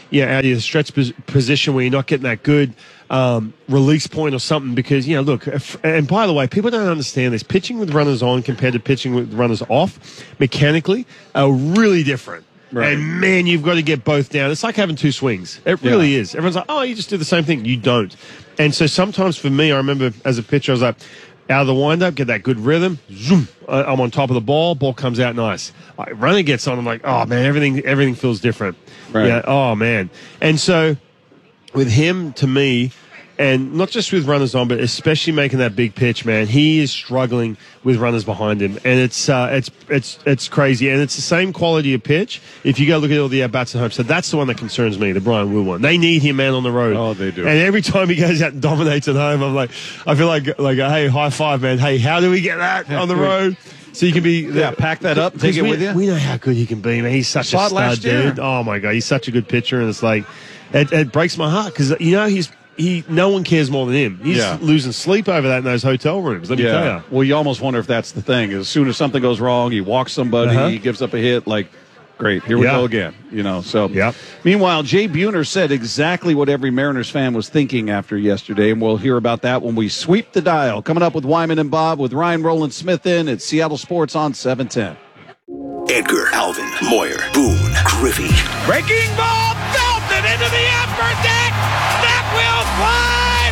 out of your stretch position where you're not getting that good release point or something. Because, look, and by the way, people don't understand this. Pitching with runners on compared to pitching with runners off, mechanically, are really different. Right. And, man, you've got to get both down. It's like having two swings. It really is. Everyone's like, oh, you just do the same thing. You don't. And so sometimes for me, I remember as a pitcher, I was like, out of the windup, get that good rhythm. Zoom. I'm on top of the ball. Ball comes out nice. Runner gets on. I'm like, oh, man, everything feels different. Right. Yeah. Oh, man. And so with him, to me, and not just with runners on, but especially making that big pitch, man, he is struggling with runners behind him, and it's crazy. And it's the same quality of pitch. If you go look at all the at-bats at home, so that's the one that concerns me, the Brian Wu one. They need him, man, on the road. Oh, they do. And every time he goes out and dominates at home, I feel like hey, high five, man. Hey, how do we get that on the road? So you can be pack that up, take it with you. We know how good he can be, man. He's such a stud, dude. Oh my God, he's such a good pitcher, and it's like it breaks my heart because no one cares more than him. He's losing sleep over that in those hotel rooms. Let me tell you. Well, you almost wonder if that's the thing. As soon as something goes wrong, he walks somebody, he gives up a hit. Like, great, here we go again. So. Yeah. Meanwhile, Jay Buhner said exactly what every Mariners fan was thinking after yesterday, and we'll hear about that when we sweep the dial. Coming up with Wyman and Bob with Ryan Roland Smith in at Seattle Sports on 710. Edgar, Alvin, Moyer, Boone, Griffey. Breaking ball, belted into the upper deck. That will fly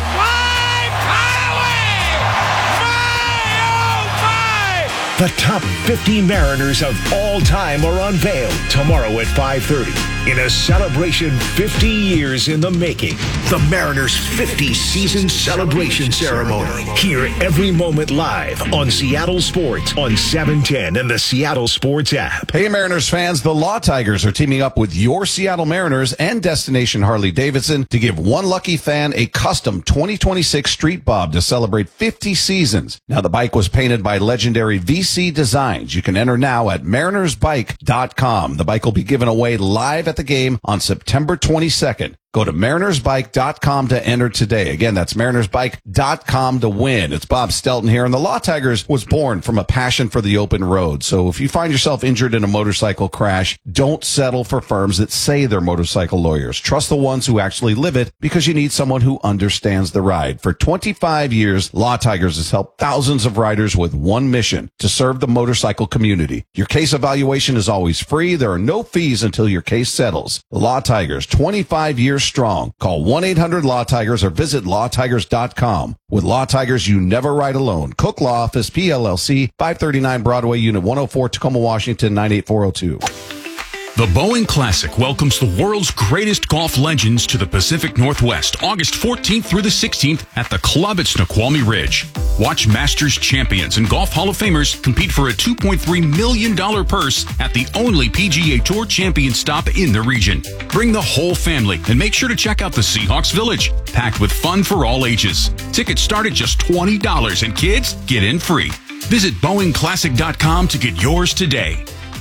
away. My, oh, my. The top 50 Mariners of all time are unveiled tomorrow at 5:30 in a celebration 50 years in the making. The Mariners' 50 season celebration ceremony. Hear every moment live on Seattle Sports on 710 and the Seattle Sports app. Hey, Mariners fans, the Law Tigers are teaming up with your Seattle Mariners and Destination Harley-Davidson to give one lucky fan a custom 2026 Street Bob to celebrate 50 seasons. Now, the bike was painted by legendary VC Designs. You can enter now at marinersbike.com. The bike will be given away live at the game on September 22nd. Go to marinersbike.com to enter today. Again, that's marinersbike.com to win. It's Bob Stelton here, and the Law Tigers was born from a passion for the open road. So if you find yourself injured in a motorcycle crash, don't settle for firms that say they're motorcycle lawyers. Trust the ones who actually live it, because you need someone who understands the ride. For 25 years, Law Tigers has helped thousands of riders with one mission: to serve the motorcycle community. Your case evaluation is always free. There are no fees until your case settles. The Law Tigers, 25 years strong. Call 1-800-LAW-TIGERS or visit lawtigers.com. With Law Tigers, you never ride alone. Cook Law Office, PLLC, 539 Broadway, Unit 104, Tacoma, Washington, 98402. The Boeing Classic welcomes the world's greatest golf legends to the Pacific Northwest, August 14th through the 16th at the club at Snoqualmie Ridge. Watch Masters champions and Golf Hall of Famers compete for a $2.3 million purse at the only PGA Tour champion stop in the region. Bring the whole family and make sure to check out the Seahawks Village, packed with fun for all ages. Tickets start at just $20 and kids get in free. Visit BoeingClassic.com to get yours today.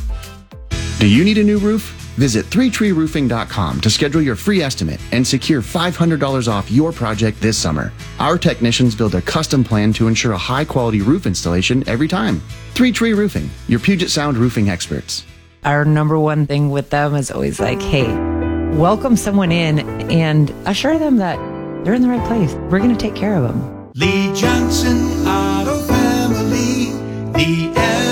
Do you need a new roof? Visit 3treeroofing.com to schedule your free estimate and secure $500 off your project this summer. Our technicians build a custom plan to ensure a high-quality roof installation every time. 3 Tree Roofing, your Puget Sound roofing experts. Our number one thing with them is always like, hey, welcome someone in and assure them that they're in the right place. We're going to take care of them. Lee Johnson Auto Family, the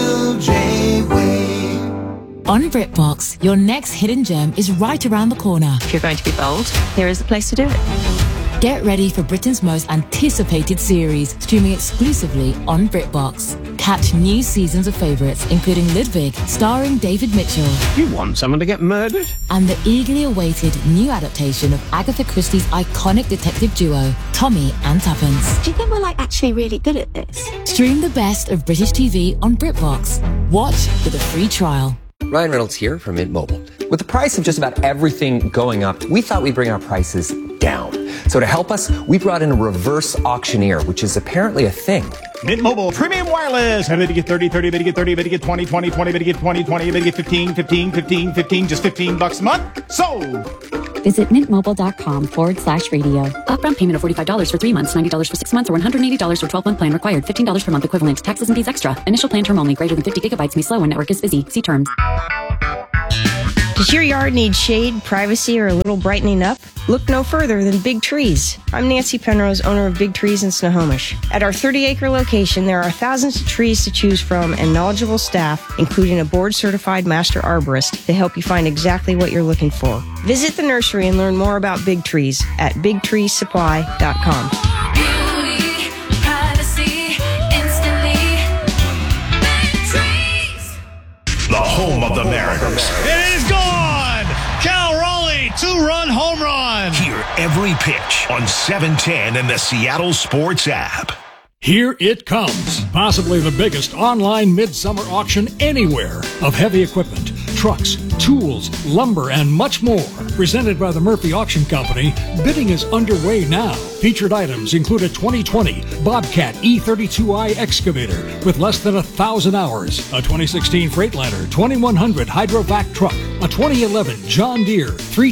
LJ way. On BritBox, your next hidden gem is right around the corner. If you're going to be bold, here is the place to do it. Get ready for Britain's most anticipated series, streaming exclusively on BritBox. Catch new seasons of favourites, including Ludwig, starring David Mitchell. You want someone to get murdered? And the eagerly awaited new adaptation of Agatha Christie's iconic detective duo, Tommy and Tuppence. Do you think we're actually really good at this? Stream the best of British TV on BritBox. Watch with a free trial. Ryan Reynolds here from Mint Mobile. With the price of just about everything going up, we thought we'd bring our prices down. So to help us, we brought in a reverse auctioneer, which is apparently a thing. Mint Mobile Premium Wireless. How did you get 30, 30, better get 30, better get 20, 20, 20, better get 20, 20, better get 15, 15, 15, 15, just $15 a month? Sold! Visit mintmobile.com/radio. Upfront payment of $45 for 3 months, $90 for 6 months, or $180 for 12-month plan required. $15 per month equivalent. Taxes and fees extra. Initial plan term only. Greater than 50 gigabytes may slow when network is busy. See terms. Does your yard need shade, privacy, or a little brightening up? Look no further than Big Trees. I'm Nancy Penrose, owner of Big Trees in Snohomish. At our 30-acre location, there are thousands of trees to choose from and knowledgeable staff, including a board-certified master arborist, to help you find exactly what you're looking for. Visit the nursery and learn more about Big Trees at bigtreesupply.com. Beauty, privacy, instantly. Big Trees. The home of the Mariners. It is gone! Cal Raleigh, 2-run home run! Hear every pitch on 710 and the Seattle Sports app. Here it comes. Possibly the biggest online midsummer auction anywhere of heavy equipment, trucks, tools, lumber, and much more. Presented by the Murphy Auction Company, bidding is underway now. Featured items include a 2020 Bobcat E32i excavator with less than 1,000 hours, a 2016 Freightliner 2100 Hydrovac truck, a 2011 John Deere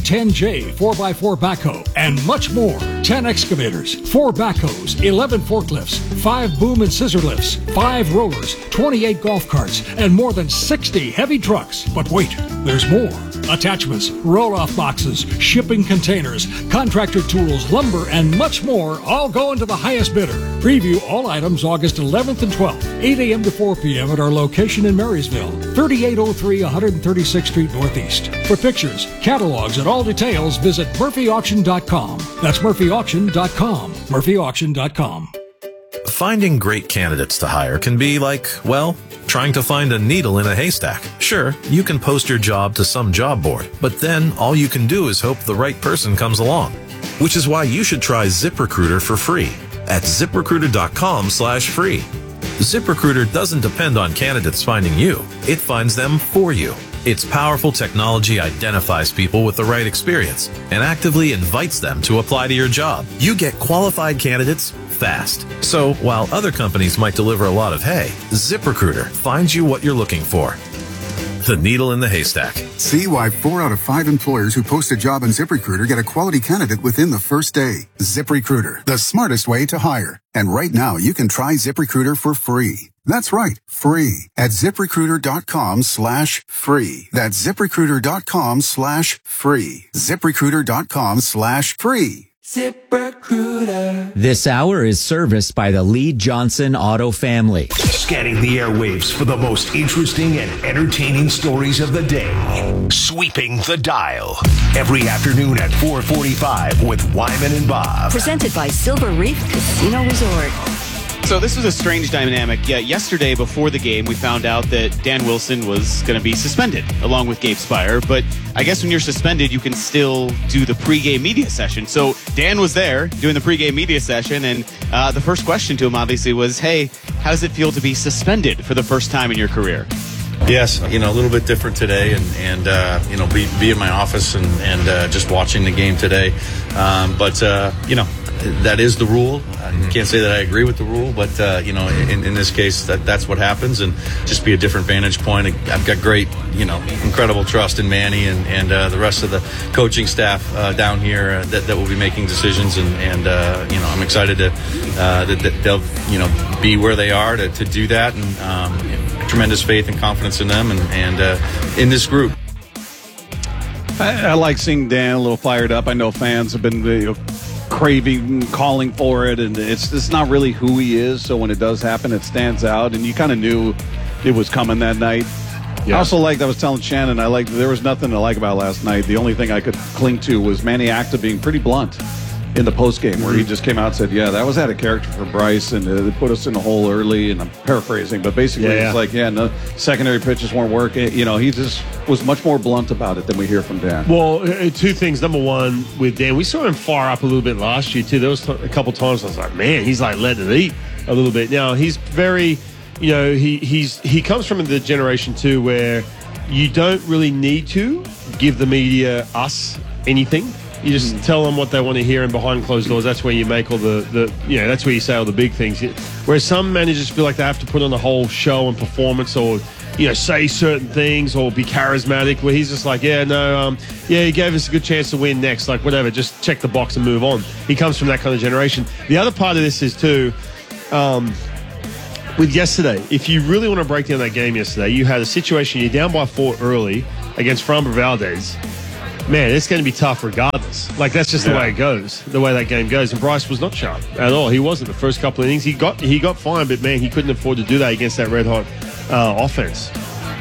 310J 4x4 backhoe, and much more. 10 excavators, 4 backhoes, 11 forklifts, 5 boom and scissor lifts, 5 rollers, 28 golf carts, and more than 60 heavy trucks. But wait, there's more. Attachments, roll-off boxes, shipping containers, contractor tools, lumber, and much more all go into the highest bidder. Preview all items August 11th and 12th, 8 a.m. to 4 p.m. at our location in Marysville, 3803 136th Street Northeast. For pictures, catalogs, and all details, visit murphyauction.com. That's murphyauction.com. murphyauction.com. Finding great candidates to hire can be like, well, trying to find a needle in a haystack. Sure, you can post your job to some job board, but then all you can do is hope the right person comes along. Which is why you should try ZipRecruiter for free at ZipRecruiter.com/free. ZipRecruiter doesn't depend on candidates finding you. It finds them for you. Its powerful technology identifies people with the right experience and actively invites them to apply to your job. You get qualified candidates fast. So while other companies might deliver a lot of hay, ZipRecruiter finds you what you're looking for. The needle in the haystack. See why 4 out of 5 employers who post a job on ZipRecruiter get a quality candidate within the first day. ZipRecruiter, the smartest way to hire. And right now, you can try ZipRecruiter for free. That's right, free at ZipRecruiter.com/free. That's ZipRecruiter.com/free. ZipRecruiter.com/free. ZipRecruiter. This hour is serviced by the Lee Johnson Auto family. Scanning the airwaves for the most interesting and entertaining stories of the day. Sweeping the dial. Every afternoon at 4:45 with Wyman and Bob. Presented by Silver Reef Casino Resort. So this was a strange dynamic. Yeah, yesterday before the game, we found out that Dan Wilson was going to be suspended along with Gabe Spire. But I guess when you're suspended, you can still do the pregame media session. So Dan was there doing the pregame media session. And the first question to him, obviously, was, hey, how does it feel to be suspended for the first time in your career? Yes, a little bit different today, and be in my office and just watching the game today. That is the rule. I can't say that I agree with the rule, but in this case, that's what happens, and just be a different vantage point. I've got great, incredible trust in Manny and the rest of the coaching staff down here that will be making decisions, and I'm excited that they'll be where they are to do that, and tremendous faith and confidence in them and in this group. I like seeing Dan a little fired up. I know fans have been craving, calling for it, and it's not really who he is. So when it does happen, it stands out, and you kind of knew it was coming that night. Yeah. I also liked, I was telling Shannon, there was nothing to like about last night. The only thing I could cling to was Manny Acta being pretty blunt in the postgame, where he just came out and said, yeah, that was out of character for Bryce, and it put us in a hole early, and I'm paraphrasing, but basically it's like, no, secondary pitches weren't working. He just was much more blunt about it than we hear from Dan. Well, 2 things. Number one, with Dan, we saw him fire up a little bit last year, too. There was a couple times I was like, man, he's like letting it eat a little bit. Now, he's very, he comes from the generation, too, where you don't really need to give the media anything. You just tell them what they want to hear, and behind closed doors, that's where you make all that's where you say all the big things. Whereas some managers feel like they have to put on a whole show and performance, or say certain things, or be charismatic. Where he's just like, he gave us a good chance to win next, like whatever, just check the box and move on. He comes from that kind of generation. The other part of this is too, with yesterday, if you really want to break down that game yesterday, you had a situation, you're down by 4 early. against Framber Valdez, man, it's going to be tough regardless. Like, that's just the way it goes, the way that game goes. And Bryce was not sharp at all. He wasn't the first couple of innings. He got fine, but, man, he couldn't afford to do that against that red-hot offense.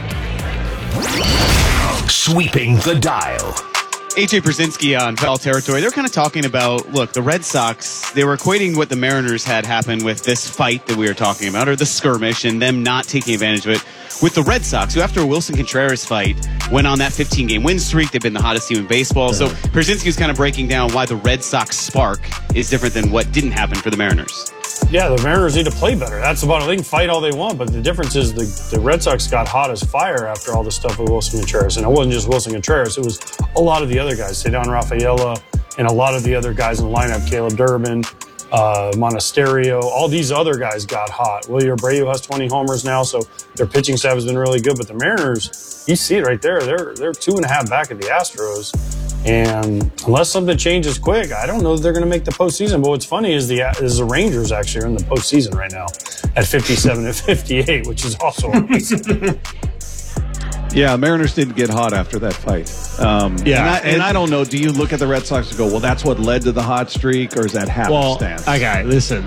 Sweeping the dial. AJ Pierzynski on foul territory. They're kind of talking about, look, the Red Sox, they were equating what the Mariners had happen with this fight that we were talking about, or the skirmish, and them not taking advantage of it, with the Red Sox, who after a Wilson Contreras fight went on that 15-game win streak. They've been the hottest team in baseball. So Pierzynski was kind of breaking down why the Red Sox spark is different than what didn't happen for the Mariners. Yeah, the Mariners need to play better. That's about it. They can fight all they want, but the difference is the Red Sox got hot as fire after all the stuff with Wilson Contreras. And it wasn't just Wilson Contreras. It was a lot of the other guys, Cedar Rafaela, and a lot of the other guys in the lineup, Caleb Durbin, Monasterio. All these other guys got hot. Wilyer Abreu has 20 homers now, so their pitching staff has been really good. But the Mariners, you see it right there. They're 2.5 back at the Astros. And unless something changes quick, I don't know that they're going to make the postseason. But what's funny is the Rangers actually are in the postseason right now at 57 and 58, which is also amazing. Yeah, Mariners didn't get hot after that fight. And I don't know. Do you look at the Red Sox and go, well, that's what led to the hot streak, or is that happenstance? Well, okay, listen.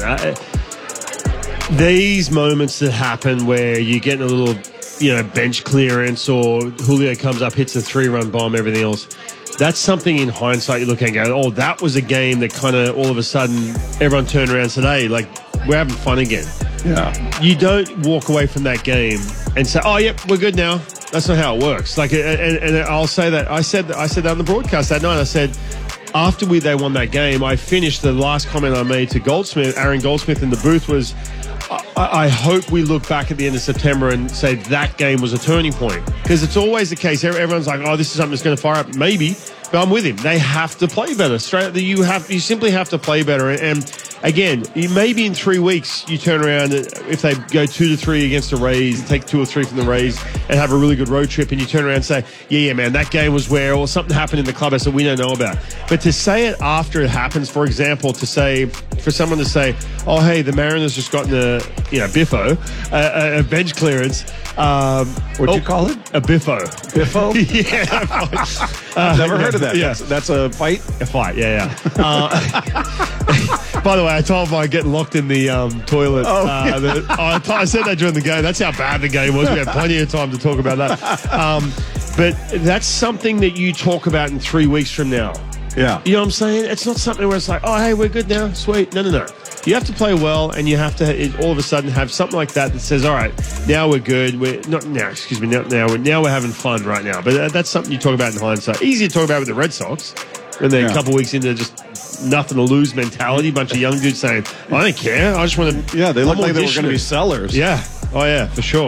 These moments that happen where you get a little, bench clearance, or Julio comes up, hits a 3-run bomb, everything else. That's something in hindsight you look at and go, oh, that was a game that kind of all of a sudden everyone turned around and said, hey, like, we're having fun again. Yeah. You don't walk away from that game and say, oh, yep, we're good now. That's not how it works. Like, and I'll say that. I said that on the broadcast that night. I said, after they won that game, I finished the last comment I made to Aaron Goldsmith in the booth was, I hope we look back at the end of September and say that game was a turning point. Because it's always the case. Everyone's like, oh, this is something that's going to fire up. Maybe. But I'm with him. They have to play better. You simply have to play better. And again, maybe in 3 weeks you turn around, if they go 2-3 against the Rays, take 2 or 3 from the Rays, and have a really good road trip, and you turn around and say, yeah, man, that game was where, or something happened in the clubhouse that we don't know about. But to say it after it happens, for example, for someone to say, oh, hey, the Mariners just gotten a biffo, a bench clearance. What'd you call it? A biffo. Biffo? Yeah. Never heard of that. Yeah. That's a fight? A fight, yeah. By the way, I told him I'd get locked in the toilet. I said that during the game. That's how bad the game was. We had plenty of time to talk about that. But that's something that you talk about in 3 weeks from now. Yeah. You know what I'm saying? It's not something where it's like, oh, hey, we're good now. Sweet. No. You have to play well, and you have to all of a sudden have something like that says, all right, now we're good. Now we're having fun right now. But that's something you talk about in hindsight. Easy to talk about with the Red Sox. And then a couple weeks into just nothing to lose mentality, a bunch of young dudes saying, I don't care. I just want to. Yeah, they look like they were going to be sellers. Yeah. Oh, yeah, for sure.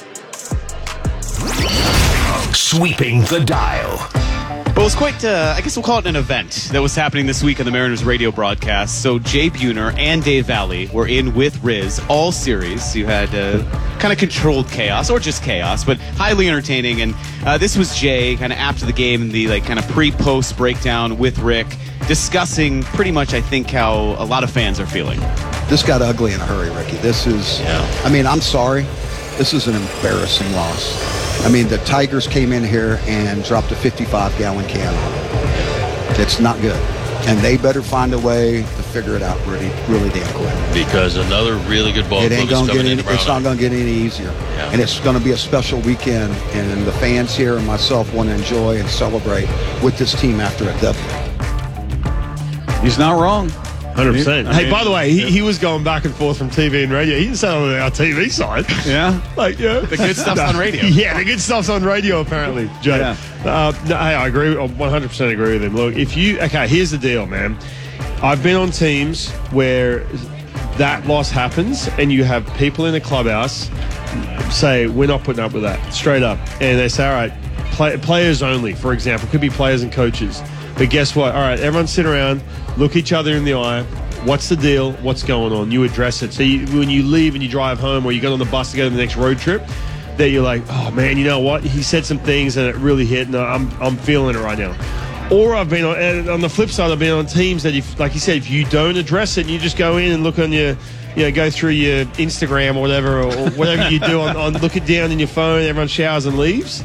Sweeping the dial. But it was quite, I guess we'll call it an event that was happening this week on the Mariners radio broadcast. So Jay Buhner and Dave Valley were in with Riz all series. You had kind of controlled chaos, or just chaos, but highly entertaining. And this was Jay kind of after the game in the kind of pre-post breakdown with Rick, discussing pretty much, I think, how a lot of fans are feeling. This got ugly in a hurry, Ricky. This is, I mean, I'm sorry. This is an embarrassing loss. I mean, the Tigers came in here and dropped a 55-gallon can on them. It's not good. And they better find a way to figure it out really, really damn quick. Because another really good ball club is coming in tomorrow. It's not going to get any easier. Yeah. And it's going to be a special weekend. And the fans here and myself want to enjoy and celebrate with this team after a W. He's not wrong. 100%. Hey, by the way, he was going back and forth from TV and radio. He didn't say on our TV side. Yeah? The good stuff's on radio. Yeah, the good stuff's on radio, apparently, Jay. Yeah. Hey, I agree. I 100% agree with him. Look, here's the deal, man. I've been on teams where that loss happens and you have people in the clubhouse say, we're not putting up with that, straight up. And they say, all right, players only, for example. Could be players and coaches. But guess what? All right, everyone sit around, look each other in the eye. What's the deal? What's going on? You address it. So when you leave and you drive home, or you get on the bus to go to the next road trip, that you're like, oh man, you know what? He said some things and it really hit, and I'm feeling it right now. Or I've been on the flip side, I've been on teams that, like you said, if you don't address it, and you just go in and look on your, go through your Instagram or whatever you do, on look it down in your phone, everyone showers and leaves.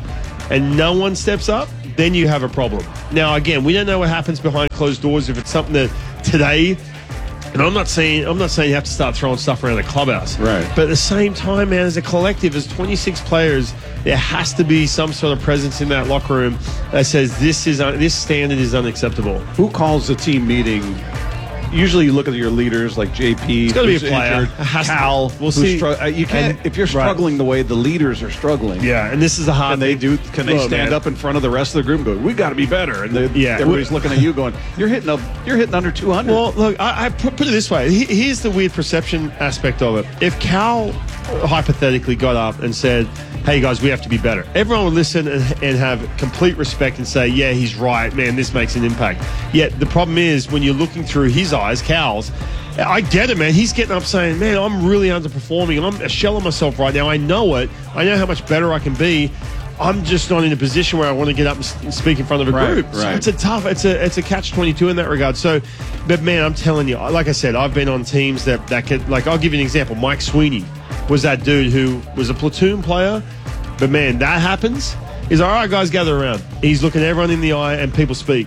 and no one steps up, then you have a problem. Now, again, we don't know what happens behind closed doors. If it's something that today, and I'm not saying you have to start throwing stuff around the clubhouse. Right. But at the same time, man, as a collective, as 26 players, there has to be some sort of presence in that locker room that says this standard is unacceptable. Who calls the team meeting? Usually you look at your leaders like JP. It's got to be a player. Cal. We'll see. You can't, if you're struggling the way the leaders are struggling. Yeah, and this is a hard thing. Can they stand up in front of the rest of the group and go, we got to be better? And everybody's looking at you going, you're hitting under 200. Well, look, I put it this way. Here's the weird perception aspect of it. If Cal hypothetically got up and said, hey guys, we have to be better, everyone would listen and have complete respect and say, yeah, he's right, man, this makes an impact. Yet the problem is when you're looking through his eyes, Cal's, I get it, man. He's getting up saying, man, I'm really underperforming. I'm a shell of myself right now. I know it. I know how much better I can be. I'm just not in a position where I want to get up and speak in front of a group. Right. So it's a catch-22 in that regard. So, but man, I'm telling you, like I said, I've been on teams that could, like, I'll give you an example. Mike Sweeney was that dude who was a platoon player. But man, that happens. He's all right, guys, gather around. He's looking everyone in the eye and people speak.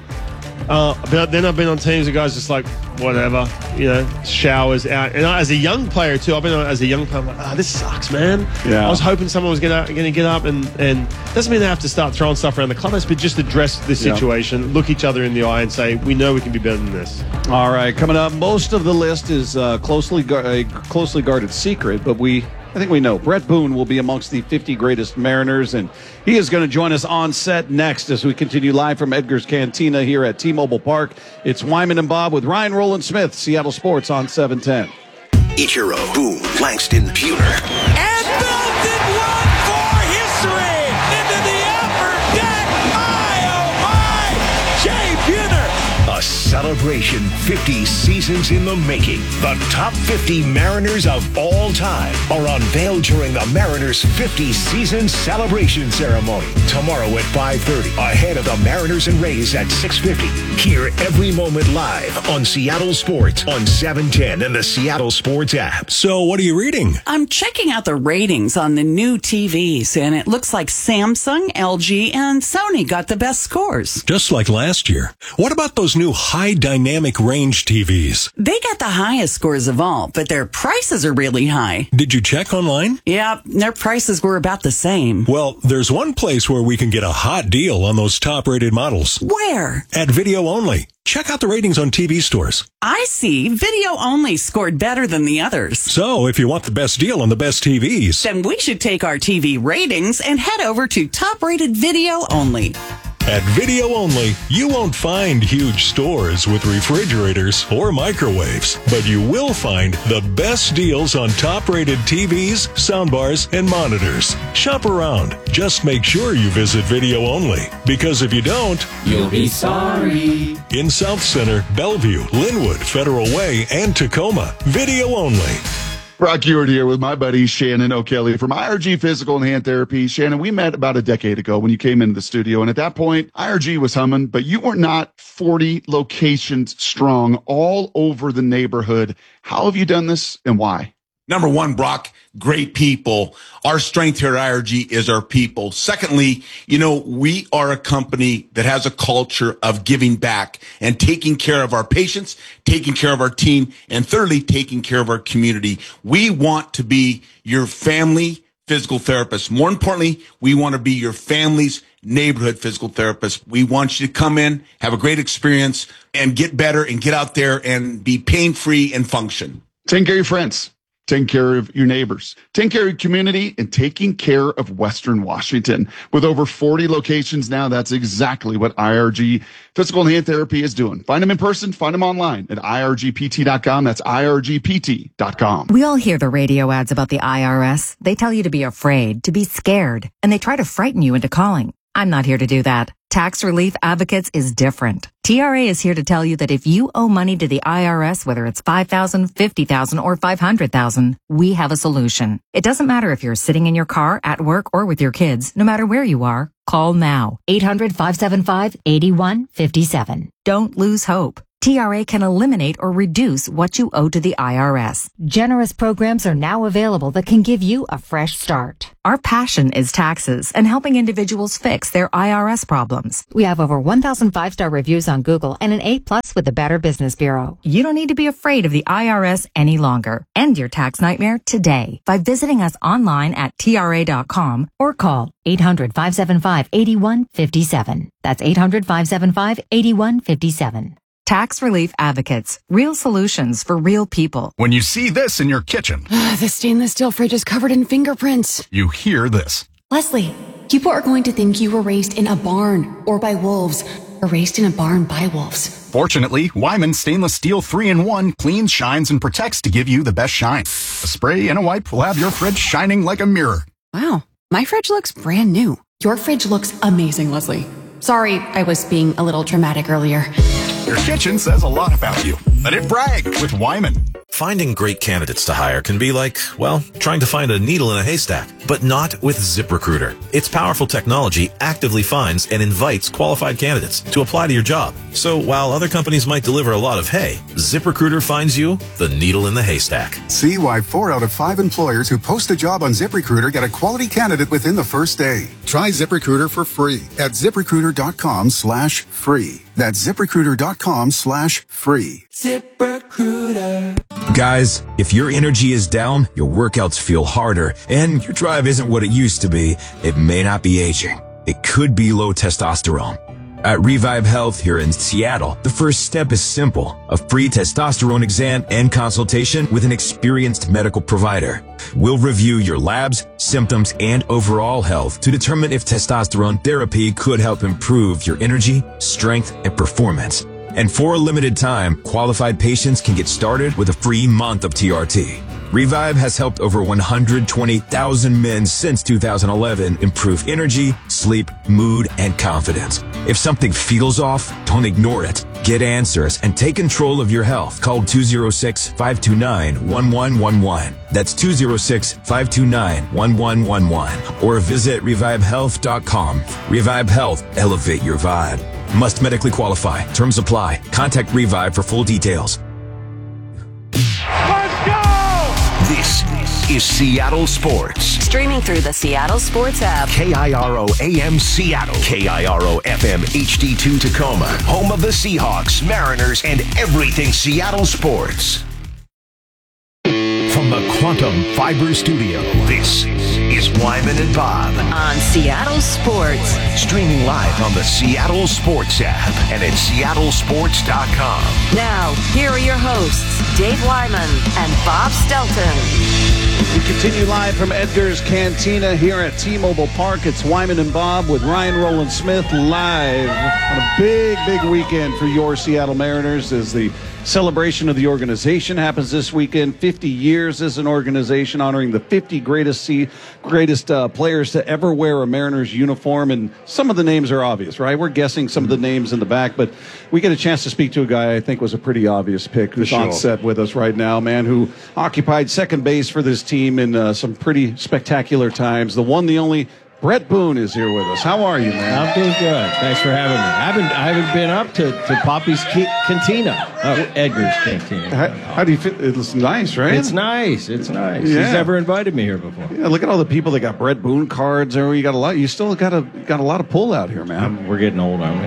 But then I've been on teams of guys just like, whatever, showers out. And as a young player too, I've been on as a young player, I'm like, this sucks, man. Yeah. I was hoping someone was going to get up and doesn't mean they have to start throwing stuff around the clubhouse, but just address the situation, look each other in the eye and say, we know we can be better than this. All right, coming up, most of the list is a closely guarded secret, but I think we know Brett Boone will be amongst the 50 greatest Mariners, and he is going to join us on set next as we continue live from Edgar's Cantina here at T-Mobile Park. It's Wyman and Bob with Ryan Roland Smith, Seattle Sports on 710. Ichiro, Boone, Langston, Buhner. And Belton one for history into the upper deck. My, oh my, Jay Buhner. A celebration 50 seasons in the making. The top 50 Mariners of all time are unveiled during the Mariners 50 season celebration ceremony tomorrow at 5:30 ahead of the Mariners and Rays at 6:50. Hear every moment live on Seattle Sports on 710 and the Seattle Sports app. So what are you reading? I'm checking out the ratings on the new TVs, and it looks like Samsung, LG, and Sony got the best scores. Just like last year. What about those new high dynamic range TVs? They got the highest scores of all, but their prices are really high. Did you check online? Yeah, their prices were about the same. Well, there's one place where we can get a hot deal on those top-rated models. Where? At Video Only. Check out the ratings on TV stores. I see. Video Only scored better than the others. So, if you want the best deal on the best TVs, then we should take our TV ratings and head over to top-rated Video Only. At Video Only, you won't find huge stores with refrigerators or microwaves, but you will find the best deals on top-rated TVs, soundbars, and monitors. Shop around. Just make sure you visit Video Only, because if you don't, you'll be sorry. In South Center, Bellevue, Linwood, Federal Way, and Tacoma, Video Only. Brock Ewart here with my buddy Shannon O'Kelly from IRG Physical and Hand Therapy. Shannon, we met about a decade ago when you came into the studio, and at that point, IRG was humming, but you were not 40 locations strong all over the neighborhood. How have you done this, and why? Number one, Brock, great people. Our strength here at IRG is our people. Secondly, we are a company that has a culture of giving back and taking care of our patients, taking care of our team, and thirdly, taking care of our community. We want to be your family physical therapist. More importantly, we want to be your family's neighborhood physical therapist. We want you to come in, have a great experience, and get better and get out there and be pain-free and function. Take care of your friends. Taking care of your neighbors, taking care of your community, and taking care of Western Washington. With over 40 locations now, that's exactly what IRG Physical and Hand Therapy is doing. Find them in person, find them online at irgpt.com. That's irgpt.com. We all hear the radio ads about the IRS. They tell you to be afraid, to be scared, and they try to frighten you into calling. I'm not here to do that. Tax Relief Advocates is different. TRA is here to tell you that if you owe money to the IRS, whether it's $5,000, $50,000, or $500,000, we have a solution. It doesn't matter if you're sitting in your car, at work, or with your kids. No matter where you are, call now. 800-575-8157. Don't lose hope. TRA can eliminate or reduce what you owe to the IRS. Generous programs are now available that can give you a fresh start. Our passion is taxes and helping individuals fix their IRS problems. We have over 1,000 5-star reviews on Google and an A+ with the Better Business Bureau. You don't need to be afraid of the IRS any longer. End your tax nightmare today by visiting us online at TRA.com or call 800-575-8157. That's 800-575-8157. Tax Relief Advocates. Real solutions for real people. When you see this in your kitchen, the stainless steel fridge is covered in fingerprints. You hear this. Leslie, people are going to think you were raised in a barn or by wolves or raised in a barn by wolves. Fortunately, Wyman Stainless Steel 3-in-1 cleans, shines, and protects to give you the best shine. A spray and a wipe will have your fridge shining like a mirror. Wow, my fridge looks brand new. Your fridge looks amazing, Leslie. Sorry, I was being a little dramatic earlier. Your kitchen says a lot about you. Let it brag with Wyman. Finding great candidates to hire can be like, well, trying to find a needle in a haystack, but not with ZipRecruiter. Its powerful technology actively finds and invites qualified candidates to apply to your job. So while other companies might deliver a lot of hay, ZipRecruiter finds you the needle in the haystack. See why 4 out of 5 employers who post a job on ZipRecruiter get a quality candidate within the first day. Try ZipRecruiter for free at ZipRecruiter.com/free. That's ZipRecruiter.com/free. ZipRecruiter. Guys, if your energy is down, your workouts feel harder, and your drive isn't what it used to be, it may not be aging. It could be low testosterone. At Revive Health here in Seattle, the first step is simple: a free testosterone exam and consultation with an experienced medical provider. We'll review your labs, symptoms, and overall health to determine if testosterone therapy could help improve your energy, strength, and performance. And for a limited time, qualified patients can get started with a free month of TRT. Revive has helped over 120,000 men since 2011 improve energy, sleep, mood, and confidence. If something feels off, don't ignore it. Get answers and take control of your health. Call 206-529-1111. That's 206-529-1111. Or visit revivehealth.com. Revive Health. Elevate your vibe. Must medically qualify. Terms apply. Contact Revive for full details. This is Seattle Sports. Streaming through the Seattle Sports app. KIRO AM Seattle. KIRO FM HD2 Tacoma. Home of the Seahawks, Mariners, and everything Seattle sports. From the Quantum Fiber Studio, this is Wyman and Bob. On Seattle Sports. Streaming live on the Seattle Sports app and at seattlesports.com. Now, here are your hosts, Dave Wyman and Bob Stelton. We continue live from Edgar's Cantina here at T-Mobile Park. It's Wyman and Bob with Ryan Roland Smith live on a big, big weekend for your Seattle Mariners as the celebration of the organization happens this weekend. 50 years as an organization, honoring the 50 greatest players to ever wear a Mariners uniform. And some of the names are obvious, right? We're guessing some of the names in the back, but we get a chance to speak to a guy I think was a pretty obvious pick who's on set with us right now, man, who occupied second base for this team in some pretty spectacular times. The one, the only, Brett Boone is here with us. How are you, man? I'm doing good. Thanks for having me. I haven't been up to Poppy's Cantina, Edgar's Cantina. How do you feel? It's nice, right? It's nice. It's nice. Yeah. He's never invited me here before. Yeah, look at all the people that got Brett Boone cards. Or you got a lot. You still got a lot of pull out here, man. We're getting old, aren't we?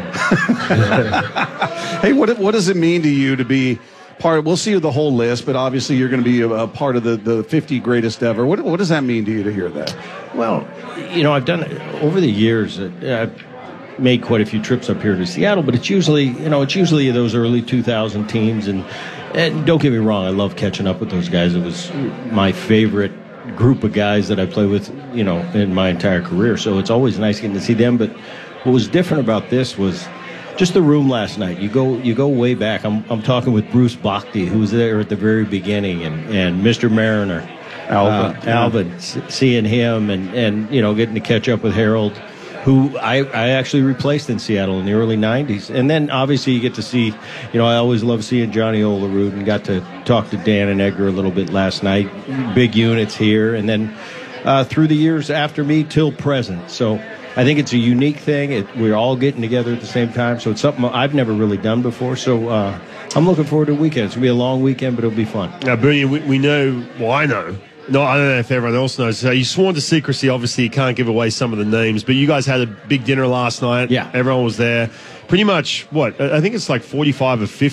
Hey, what does it mean to you to be part? We'll see the whole list, but obviously you're going to be a part of the 50 greatest ever. What does that mean to you to hear that? Well, I've done over the years. I've made quite a few trips up here to Seattle, but it's usually those early 2000 teams. And don't get me wrong, I love catching up with those guys. It was my favorite group of guys that I played with, in my entire career. So it's always nice getting to see them. But what was different about this was just the room last night. You go way back. I'm talking with Bruce Bhakti, who was there at the very beginning, and Mr. Mariner. Alvin, seeing him and getting to catch up with Harold, who I actually replaced in Seattle in the early 90s. And then obviously you get to see, I always love seeing Johnny Olerud, and got to talk to Dan and Edgar a little bit last night. Big units here. And then through the years after me till present. So I think it's a unique thing. We're all getting together at the same time, so it's something I've never really done before. So I'm looking forward to the weekend. It's going to be a long weekend, but it'll be fun. Now, Bernie, we know, well, I know. No, I don't know if everyone else knows. So you sworn to secrecy. Obviously, you can't give away some of the names, but you guys had a big dinner last night. Yeah. Everyone was there. Pretty much, I think it's like 45 or 50